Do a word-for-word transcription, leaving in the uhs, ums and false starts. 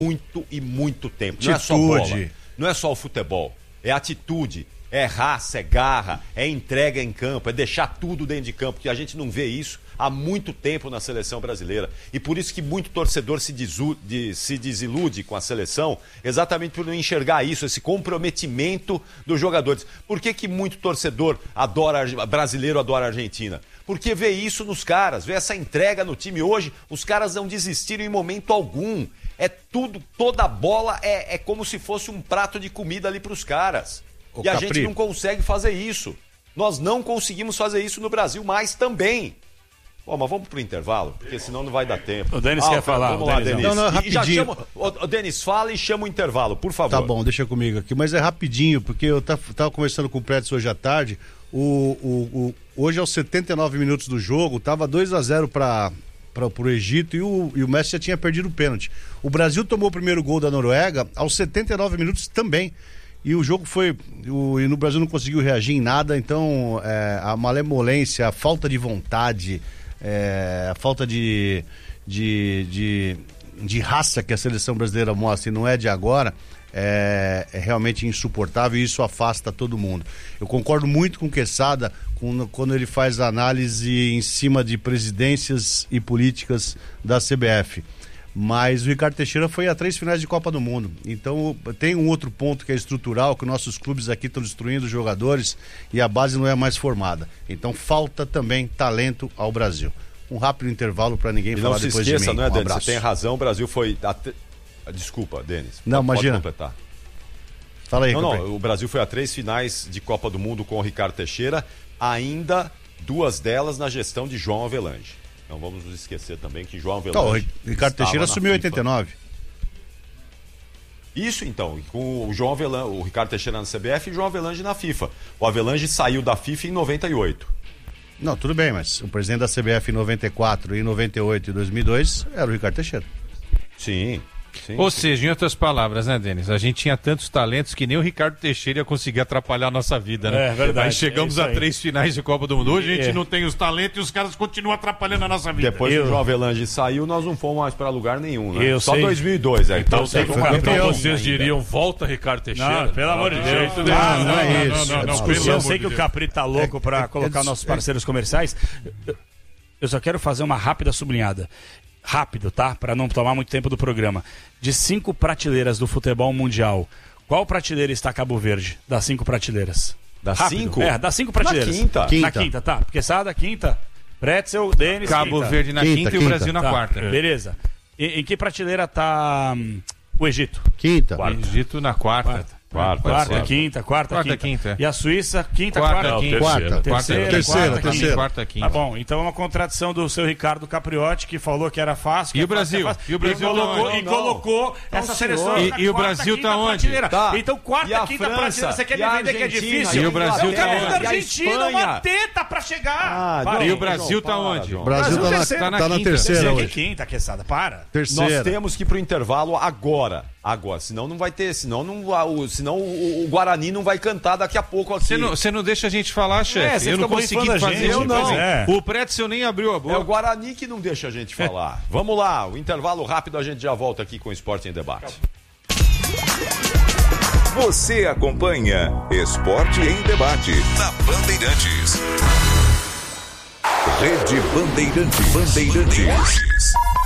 muito e muito tempo. Não é só bola, não é só o futebol, é atitude, é raça, é garra, é entrega em campo, é deixar tudo dentro de campo, que a gente não vê isso há muito tempo na seleção brasileira. E por isso que muito torcedor se, desu, de, se desilude com a seleção, exatamente por não enxergar isso, esse comprometimento dos jogadores. Por que que muito torcedor adora, brasileiro adora a Argentina? Porque vê isso nos caras, vê essa entrega no time. Hoje, os caras não desistiram em momento algum. É tudo, toda a bola é, é como se fosse um prato de comida ali para os caras. Ô, e a Capri. gente não consegue fazer isso. Nós não conseguimos fazer isso no Brasil mais também. Bom, mas vamos pro intervalo, porque senão não vai dar tempo. O Denis ah, quer falar. Vamos lá, Denis. Não, não, rapidinho. E já chama, o Denis, fala e chama o intervalo, por favor. Tá bom, deixa comigo aqui. Mas é rapidinho, porque eu tava conversando com o Prédio hoje à tarde. O, o, o, hoje, aos setenta e nove minutos do jogo, tava dois a zero para o Egito e o, e o Messi já tinha perdido o pênalti. O Brasil tomou o primeiro gol da Noruega aos setenta e nove minutos também. E o jogo foi... O, e no Brasil não conseguiu reagir em nada, então é, a malemolência, a falta de vontade... É, a falta de, de, de, de raça que a seleção brasileira mostra e não é de agora, é, é realmente insuportável e isso afasta todo mundo. Eu concordo muito com o Quesada com, quando ele faz a análise em cima de presidências e políticas da C B F. Mas o Ricardo Teixeira foi a três finais de Copa do Mundo. Então tem um outro ponto que é estrutural, que nossos clubes aqui estão destruindo os jogadores e a base não é mais formada. Então falta também talento ao Brasil. Um rápido intervalo para ninguém e falar não depois se esqueça, de mim. Não é, um Denis? abraço. Você tem razão, o Brasil foi... Até... Desculpa, Denis. Não, pode, imagina. Pode completar. Fala aí, Não, Capri. não, o Brasil foi a três finais de Copa do Mundo com o Ricardo Teixeira, ainda duas delas na gestão de João Avelange. Não vamos nos esquecer também que João Avelange... Então, o Ricardo Teixeira assumiu em oitenta e nove. Isso então, com o João Avelange, o Ricardo Teixeira na C B F e o João Avelange na FIFA. O Avelange saiu da FIFA em noventa e oito. Não, tudo bem, mas o presidente da C B F em noventa e quatro, em noventa e oito e dois mil e dois era o Ricardo Teixeira. Sim. Sim, Ou sim. seja, em outras palavras, né, Denis? A gente tinha tantos talentos que nem o Ricardo Teixeira ia conseguir atrapalhar a nossa vida, né? É verdade. Aí chegamos é a três finais de Copa do Mundo. Hoje a gente é. não tem os talentos e os caras continuam atrapalhando a nossa vida. Depois Eu... que o João Avelange saiu, nós não fomos mais para lugar nenhum, né? Eu Só sei. dois mil e dois, é. Então, Então, então, então, então campeão vocês ainda. diriam, volta Ricardo Teixeira. Não, pelo amor de Deus. Não, não, não é isso. Não, não, não, É pelo Eu amor sei de que o Deus. Capri tá louco É, pra é, colocar é, nossos é. parceiros comerciais. Eu- Eu só quero fazer uma rápida sublinhada. Rápido, tá? Pra não tomar muito tempo do programa. De cinco prateleiras do futebol mundial, qual prateleira está Cabo Verde? Das cinco prateleiras. Das Rápido. cinco? É, das cinco prateleiras. quinta. Na Quinta. quinta, tá. Porque sai da quinta. Pretzel, Denis, Cabo quinta. Verde na Quinta, quinta, e o quinta. Brasil na Tá, quarta. Beleza. Em, em que prateleira tá hum, o Egito? Quinta. Quarta. Egito na quarta. Quarta. Quarta, Quarta, certo. quinta, quarta, Quarta, quinta. quinta, é. E a Suíça, quinta, Quarta, quarta. quinta. Quarta. Terceira, Terceira, quarta, terceira. quinta. Quarta, quinta. Tá bom, então é uma contradição do seu Ricardo Capriotti, que falou que era fácil. que E é o fácil, que Brasil? é fácil, E o Brasil tá colocou, onde? e Não, colocou essa seleção E- na e o quarta, Brasil quinta tá onde? prateleira. Tá. Então, quarta, E a quinta França? prateleira, você quer E me a vender que é Argentina? difícil? E o Brasil Eu quero tá ver onde? da E a Argentina uma Espanha? teta pra chegar. Ah, Para. João, E o Brasil João, tá para, onde? João. O Brasil Brasil tá terceiro. na, Tá tá na na quinta. terceira Você hoje. que quinta, quesada, para. Terceira. Nós temos que ir pro intervalo agora. Agora, senão não vai ter, senão não, o, senão o, o Guarani não vai cantar daqui a pouco aqui. Você não, você não deixa a gente falar, chefe. você Eu não fica consegui borrifando a fazer gente, isso. eu não. Pois É. O Pretzel nem abriu a É o boca. Guarani que não deixa a gente falar. Vamos lá, o intervalo rápido, a gente já volta aqui com o Esporte em Debate. Você acompanha Esporte em Debate na Bandeirantes. Rede Bandeirantes. Bandeirantes.